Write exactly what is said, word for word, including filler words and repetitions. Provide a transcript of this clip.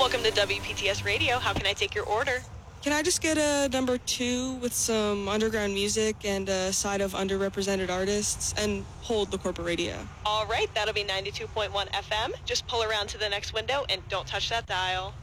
Welcome to W P T S Radio. How can I take your order? Can I just get a number two with some underground music and a side of underrepresented artists and hold the corporate radio? All right, that'll be ninety-two point one F M. Just pull around to the next window and don't touch that dial.